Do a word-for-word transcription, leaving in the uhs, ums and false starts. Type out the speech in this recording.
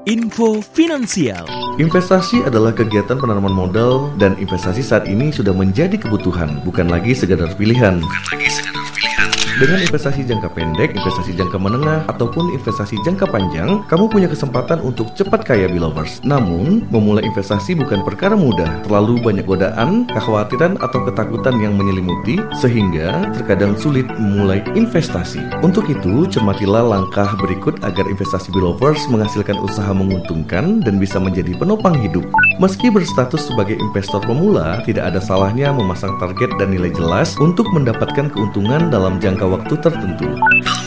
Info Finansial. Investasi adalah kegiatan penanaman modal, dan investasi saat ini sudah menjadi kebutuhan, bukan lagi sekedar pilihan. Bukan lagi sekedar pilihan. Dengan investasi jangka pendek, investasi jangka menengah, ataupun investasi jangka panjang, kamu punya kesempatan untuk cepat kaya, Belovers. Namun, memulai investasi bukan perkara mudah. Terlalu banyak godaan, kekhawatiran, atau ketakutan yang menyelimuti, sehingga terkadang sulit memulai investasi. Untuk itu, cermatilah langkah berikut agar investasi Belovers menghasilkan usaha menguntungkan dan bisa menjadi penopang hidup. Meski berstatus sebagai investor pemula, tidak ada salahnya memasang target dan nilai jelas untuk mendapatkan keuntungan dalam jangka waktu tertentu.